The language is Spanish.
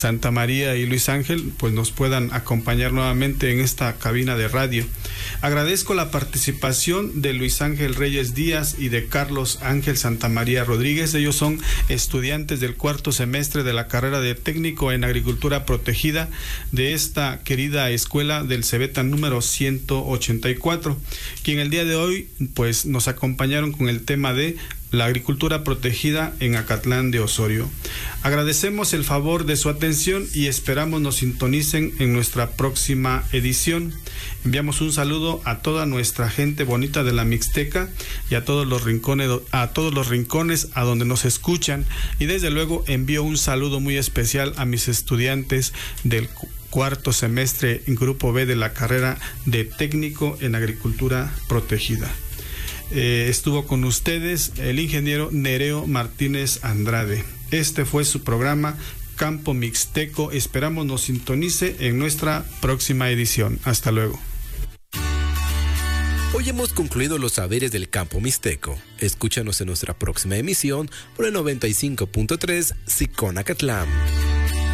Santa María y Luis Ángel pues nos puedan acompañar nuevamente en esta cabina de radio. Agradezco la participación de Luis Ángel Reyes Díaz y de Carlos Ángel Santa María Rodríguez. Ellos son estudiantes del cuarto semestre de la carrera de técnico en agricultura protegida de esta querida escuela del Cebeta número 184, quien el día de hoy pues nos acompañaron con el tema de la agricultura protegida en Acatlán de Osorio. Agradecemos el favor de su atención y esperamos nos sintonicen en nuestra próxima edición. Enviamos un saludo a toda nuestra gente bonita de la Mixteca y a todos los rincones a donde nos escuchan, y desde luego envío un saludo muy especial a mis estudiantes del cuarto semestre en Grupo B de la carrera de técnico en agricultura protegida. Estuvo con ustedes el ingeniero Nereo Martínez Andrade. Este fue su programa Campo Mixteco. Esperamos nos sintonice en nuestra próxima edición. Hasta luego. Hoy hemos concluido los saberes del Campo Mixteco. Escúchanos en nuestra próxima emisión por el 95.3 Sicón Acatlán.